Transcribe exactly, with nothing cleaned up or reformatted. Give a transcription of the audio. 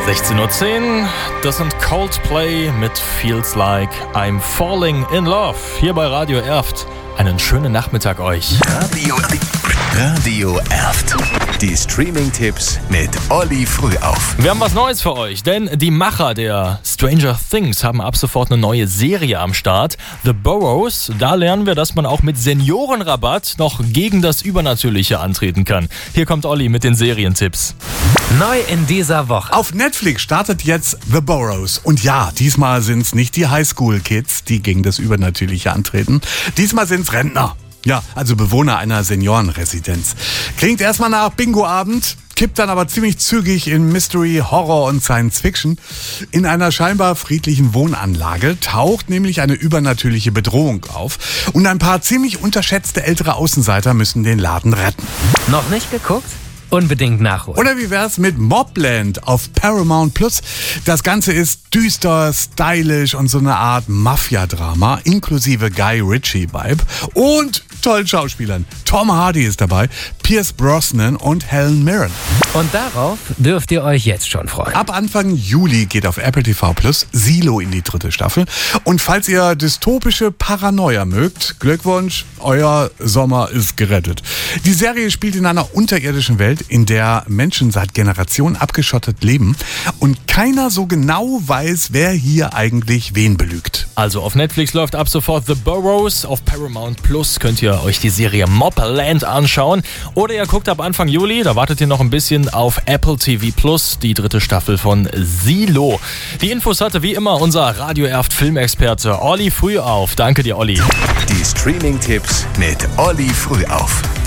sechzehn Uhr zehn, das sind Coldplay mit Feels Like I'm Falling in Love. Hier bei Radio Erft. Einen schönen Nachmittag euch. Radio, Radio Erft. Die Streaming-Tipps mit Olli Frühauf. Wir haben was Neues für euch, denn die Macher der Stranger Things haben ab sofort eine neue Serie am Start. The Burrows. Da lernen wir, dass man auch mit Seniorenrabatt noch gegen das Übernatürliche antreten kann. Hier kommt Olli mit den Serientipps. Neu in dieser Woche. Auf Netflix startet jetzt The Burrows. Und ja, diesmal sind es nicht die Highschool-Kids, die gegen das Übernatürliche antreten. Diesmal sind es Rentner. Ja, also Bewohner einer Seniorenresidenz. Klingt erstmal nach Bingo-Abend, kippt dann aber ziemlich zügig in Mystery, Horror und Science Fiction. In einer scheinbar friedlichen Wohnanlage taucht nämlich eine übernatürliche Bedrohung auf. Und ein paar ziemlich unterschätzte ältere Außenseiter müssen den Laden retten. Noch nicht geguckt? Unbedingt nachholen. Oder wie wär's mit Mobland auf Paramount Plus? Das Ganze ist düster, stylisch und so eine Art Mafia-Drama, inklusive Guy Ritchie-Vibe und tollen Schauspielern. Tom Hardy ist dabei, Pierce Brosnan und Helen Mirren. Und darauf dürft ihr euch jetzt schon freuen. Ab Anfang Juli geht auf Apple T V Plus Silo in die dritte Staffel. Und falls ihr dystopische Paranoia mögt, Glückwunsch, euer Sommer ist gerettet. Die Serie spielt in einer unterirdischen Welt, in der Menschen seit Generationen abgeschottet leben und keiner so genau weiß, wer hier eigentlich wen belügt. Also auf Netflix läuft ab sofort The Burrows. Auf Paramount Plus könnt ihr euch die Serie Mobland anschauen. Oder ihr guckt ab Anfang Juli, da wartet ihr noch ein bisschen, auf Apple T V Plus, die dritte Staffel von Silo. Die Infos hatte wie immer unser Radio Erft Filmexperte Olli Frühauf. Danke dir, Olli. Die Streaming-Tipps mit Olli Frühauf.